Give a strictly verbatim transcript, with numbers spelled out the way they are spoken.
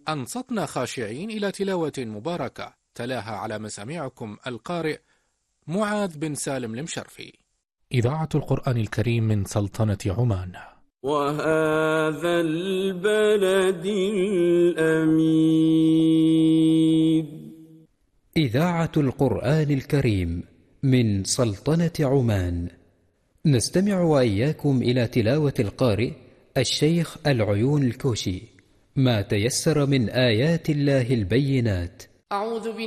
أنصتنا خاشعين إلى تلاوة مباركة تلاها على مسامعكم القارئ معاذ بن سالم المشرفي. إذاعة القرآن الكريم من سلطنة عمان. وهذا البلد الأمين. إذاعة القرآن الكريم من سلطنة عمان. نستمع وإياكم إلى تلاوة القارئ الشيخ العيون الكوشي ما تيسر من آيات الله البينات. أعوذ